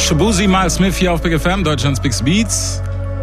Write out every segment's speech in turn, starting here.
Shabuzi, Miles Smith hier auf Big FM, Deutschlands Big Beats.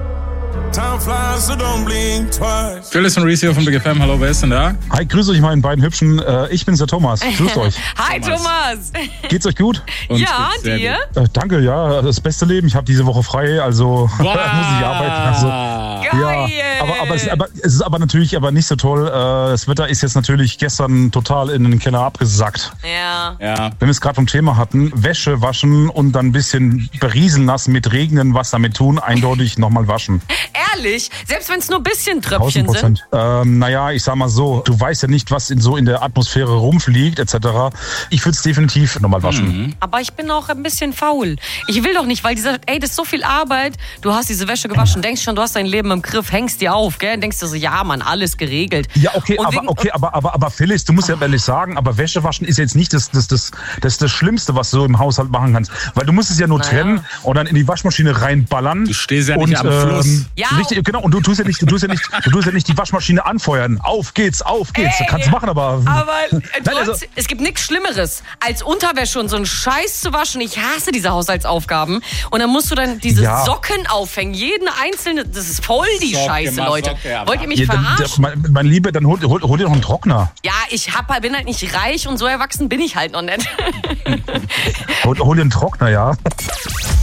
Phyllis und Reese hier von Big FM. Hallo, wer ist denn da? Hi, grüß euch meine beiden Hübschen. Ich bin's, der Thomas. Grüßt euch. Hi, Thomas. Geht's euch gut? Ja, dir? Danke, ja. Das beste Leben. Ich habe diese Woche frei, also muss ich arbeiten. Also, geil. Ja, aber es ist aber natürlich nicht so toll. Das Wetter ist jetzt natürlich gestern total in den Keller abgesackt. Ja. Wenn wir es gerade vom Thema hatten, Wäsche waschen und dann ein bisschen berieseln lassen mit Regnen, was damit tun, eindeutig nochmal waschen. Ehrlich? Selbst wenn es nur ein bisschen Tröpfchen 1000%. sind? Naja, ich sag mal so, du weißt ja nicht, was in der Atmosphäre rumfliegt, etc. Ich würde es definitiv nochmal waschen. Aber ich bin auch ein bisschen faul. Ich will doch nicht, weil das ist so viel Arbeit. Du hast diese Wäsche gewaschen, denkst schon, du hast dein Leben im Griff, hängst dir auf, gell? Denkst du so, ja, Mann, alles geregelt. Ja, aber Phyllis, du musst ja ehrlich sagen, aber Wäsche waschen ist jetzt nicht das Schlimmste, was du im Haushalt machen kannst. Weil du musst es ja nur trennen und dann in die Waschmaschine reinballern. Du stehst ja nicht am Fluss. Ja. Genau, und du tust ja nicht die Waschmaschine anfeuern. Auf geht's. Kannst du machen, aber es gibt nichts Schlimmeres, als Unterwäsche und so einen Scheiß zu waschen. Ich hasse diese Haushaltsaufgaben. Und dann musst du dann diese Socken aufhängen. Jeden einzelne, das ist voll die Scheiße, Leute. Socke, wollt ihr mich verarschen? Mein Lieber, dann hol dir noch einen Trockner. Ja, bin halt nicht reich und so erwachsen bin ich halt noch nicht. Hol dir einen Trockner, ja.